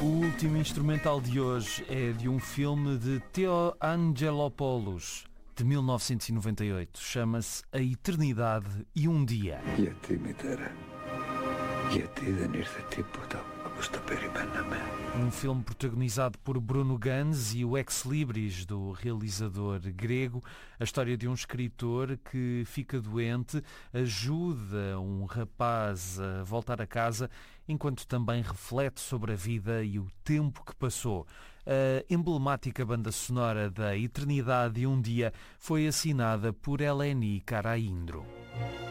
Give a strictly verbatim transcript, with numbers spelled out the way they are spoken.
O último instrumental de hoje é de um filme de Theo Angelopoulos, de mil novecentos e noventa e oito. Chama-se A Eternidade e um Dia. Um filme protagonizado por Bruno Ganz e o ex-libris do realizador grego. A história de um escritor que fica doente, ajuda um rapaz a voltar a casa, enquanto também reflete sobre a vida e o tempo que passou. A emblemática banda sonora da Eternidade e um Dia foi assinada por Eleni Karaindro.